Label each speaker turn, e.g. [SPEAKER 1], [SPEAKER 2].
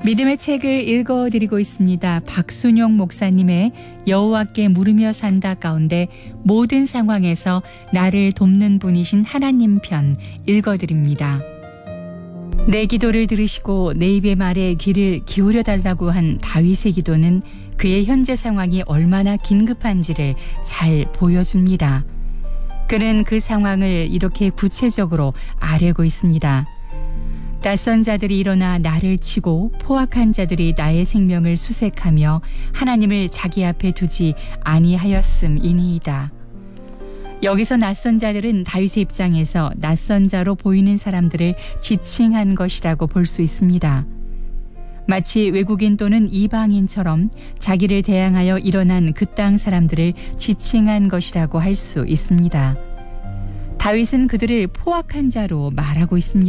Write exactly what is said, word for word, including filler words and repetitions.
[SPEAKER 1] 믿음의 책을 읽어드리고 있습니다. 박순용 목사님의 여호와께 물으며 산다 가운데 모든 상황에서 나를 돕는 분이신 하나님 편 읽어드립니다. 내 기도를 들으시고 내 입의 말에 귀를 기울여 달라고 한 다윗의 기도는 그의 현재 상황이 얼마나 긴급한지를 잘 보여줍니다. 그는 그 상황을 이렇게 구체적으로 아뢰고 있습니다. 낯선 자들이 일어나 나를 치고 포악한 자들이 나의 생명을 수색하며 하나님을 자기 앞에 두지 아니하였음이니이다. 여기서 낯선 자들은 다윗의 입장에서 낯선 자로 보이는 사람들을 지칭한 것이라고 볼 수 있습니다. 마치 외국인 또는 이방인처럼 자기를 대항하여 일어난 그 땅 사람들을 지칭한 것이라고 할 수 있습니다. 다윗은 그들을 포악한 자로 말하고 있습니다.